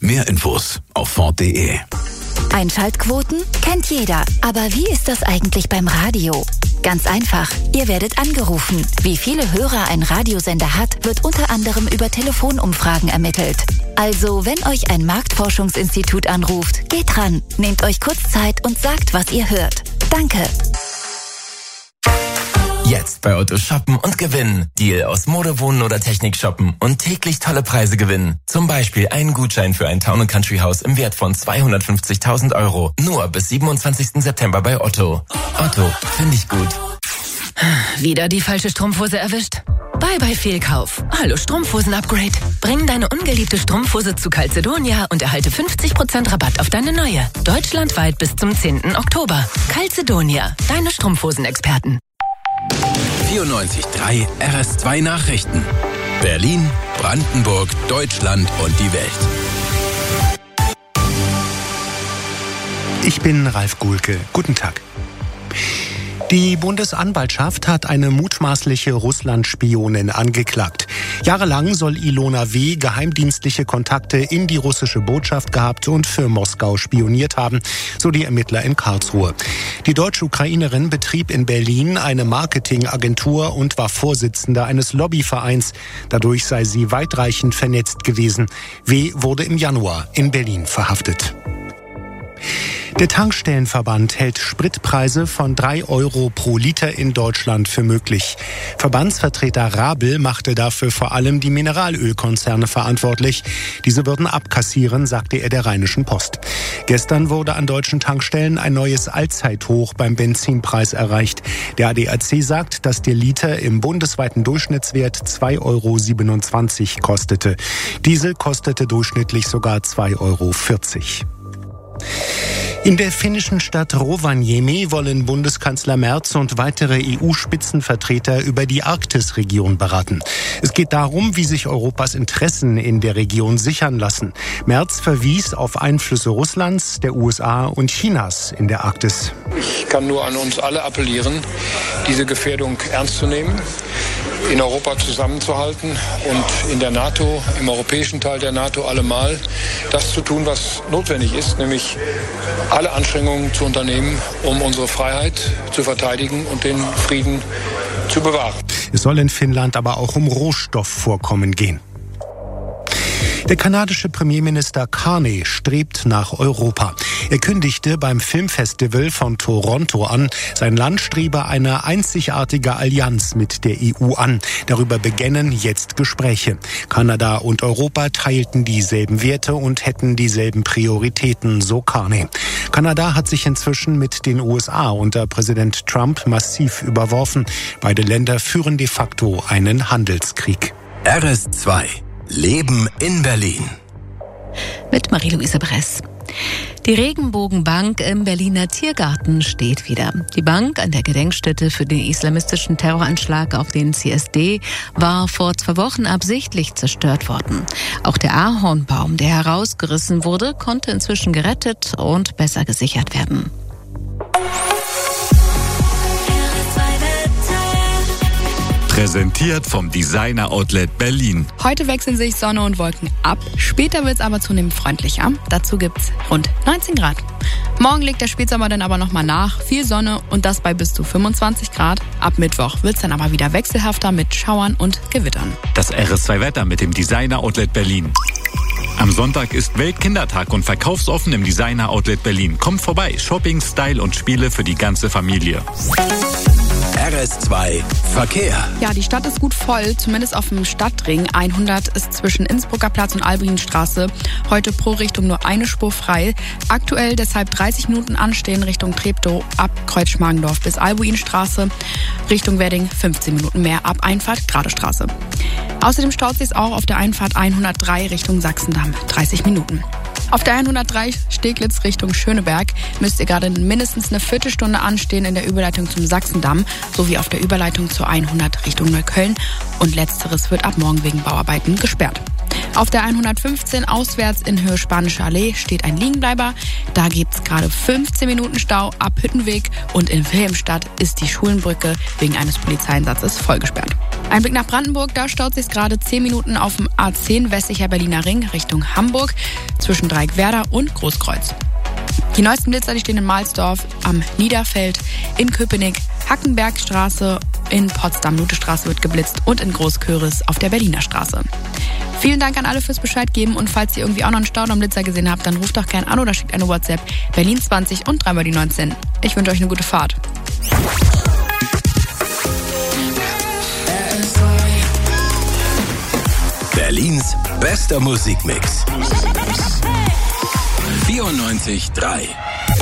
Mehr Infos auf Ford.de. Einschaltquoten kennt jeder. Aber wie ist das eigentlich beim Radio? Ganz einfach. Ihr werdet angerufen. Wie viele Hörer ein Radiosender hat, wird unter anderem über Telefonumfragen ermittelt. Also, wenn euch ein Marktforschungsinstitut anruft, geht dran, nehmt euch kurz Zeit und sagt, was ihr hört. Danke. Jetzt bei Otto shoppen und gewinnen. Deal aus Mode, Wohnen oder Technik shoppen und täglich tolle Preise gewinnen. Zum Beispiel einen Gutschein für ein Town & Country Haus im Wert von 250.000 €. Nur bis 27. September bei Otto. Otto, finde ich gut. Wieder die falsche Strumpfhose erwischt? Bye Fehlkauf. Hallo Strumpfhosen-Upgrade. Bring deine ungeliebte Strumpfhose zu Calzedonia und erhalte 50% Rabatt auf deine neue. Deutschlandweit bis zum 10. Oktober. Calzedonia, deine Strumpfhosenexperten. 94.3 RS2 Nachrichten. Berlin, Brandenburg, Deutschland und die Welt. Ich bin Ralf Guhlke. Guten Tag. Die Bundesanwaltschaft hat eine mutmaßliche Russland-Spionin angeklagt. Jahrelang soll Ilona W. geheimdienstliche Kontakte in die russische Botschaft gehabt und für Moskau spioniert haben, so die Ermittler in Karlsruhe. Die Deutsch-Ukrainerin betrieb in Berlin eine Marketingagentur und war Vorsitzende eines Lobbyvereins. Dadurch sei sie weitreichend vernetzt gewesen. W. wurde im Januar in Berlin verhaftet. Der Tankstellenverband hält Spritpreise von 3 € pro Liter in Deutschland für möglich. Verbandsvertreter Rabel machte dafür vor allem die Mineralölkonzerne verantwortlich. Diese würden abkassieren, sagte er der Rheinischen Post. Gestern wurde an deutschen Tankstellen ein neues Allzeithoch beim Benzinpreis erreicht. Der ADAC sagt, dass der Liter im bundesweiten Durchschnittswert 2,27 € kostete. Diesel kostete durchschnittlich sogar 2,40 €. In der finnischen Stadt Rovaniemi wollen Bundeskanzler Merz und weitere EU-Spitzenvertreter über die Arktisregion beraten. Es geht darum, wie sich Europas Interessen in der Region sichern lassen. Merz verwies auf Einflüsse Russlands, der USA und Chinas in der Arktis. Ich kann nur an uns alle appellieren, diese Gefährdung ernst zu nehmen, in Europa zusammenzuhalten und in der NATO, im europäischen Teil der NATO allemal das zu tun, was notwendig ist, nämlich alle Anstrengungen zu unternehmen, um unsere Freiheit zu verteidigen und den Frieden zu bewahren. Es soll in Finnland aber auch um Rohstoffvorkommen gehen. Der kanadische Premierminister Carney strebt nach Europa. Er kündigte beim Filmfestival von Toronto an, sein Land strebe eine einzigartige Allianz mit der EU an. Darüber beginnen jetzt Gespräche. Kanada und Europa teilten dieselben Werte und hätten dieselben Prioritäten, so Carney. Kanada hat sich inzwischen mit den USA unter Präsident Trump massiv überworfen. Beide Länder führen de facto einen Handelskrieg. RS2 Leben in Berlin. Mit Marie-Louise Bress. Die Regenbogenbank im Berliner Tiergarten steht wieder. Die Bank an der Gedenkstätte für den islamistischen Terroranschlag auf den CSD war vor 2 Wochen absichtlich zerstört worden. Auch der Ahornbaum, der herausgerissen wurde, konnte inzwischen gerettet und besser gesichert werden. Präsentiert vom Designer Outlet Berlin. Heute wechseln sich Sonne und Wolken ab. Später wird es aber zunehmend freundlicher. Dazu gibt's rund 19 Grad. Morgen legt der Spätsommer dann aber nochmal nach. Viel Sonne und das bei bis zu 25 Grad. Ab Mittwoch wird's dann aber wieder wechselhafter mit Schauern und Gewittern. Das RS2-Wetter mit dem Designer Outlet Berlin. Am Sonntag ist Weltkindertag und verkaufsoffen im Designer Outlet Berlin. Kommt vorbei. Shopping, Style und Spiele für die ganze Familie. RS2 Verkehr. Ja, die Stadt ist gut voll, zumindest auf dem Stadtring. 100 ist zwischen Innsbrucker Platz und Albinstraße heute pro Richtung nur eine Spur frei. Aktuell deshalb 30 Minuten anstehen Richtung Treptow ab Kreuzschmargendorf bis Albuinstraße. Richtung Wedding 15 Minuten mehr ab Einfahrt Gradestraße. Außerdem staut sich auch auf der Einfahrt 103 Richtung Sachsendamm. 30 Minuten. Auf der 103 Steglitz Richtung Schöneberg müsst ihr gerade mindestens eine Viertelstunde anstehen in der Überleitung zum Sachsendamm sowie auf der Überleitung zur 100 Richtung Neukölln und letzteres wird ab morgen wegen Bauarbeiten gesperrt. Auf der 115 auswärts in Höhe Spanische Allee steht ein Liegenbleiber. Da gibt es gerade 15 Minuten Stau ab Hüttenweg und in Wilhelmstadt ist die Schulenbrücke wegen eines Polizeieinsatzes vollgesperrt. Ein Blick nach Brandenburg, da staut sich gerade 10 Minuten auf dem A10 westlicher Berliner Ring Richtung Hamburg zwischen Dreieckwerder und Großkreuz. Die neuesten Blitzer, die stehen in Mahlsdorf, am Niederfeld, in Köpenick, Hackenbergstraße, in Potsdam-Luthestraße wird geblitzt und in Großköris auf der Berliner Straße. Vielen Dank an alle fürs Bescheid geben und falls ihr irgendwie auch noch einen Staudamm-Blitzer gesehen habt, dann ruft doch gern an oder schickt eine WhatsApp Berlin 20 und 3 mal die 19. Ich wünsche euch eine gute Fahrt. Berlins bester Musikmix. 94.3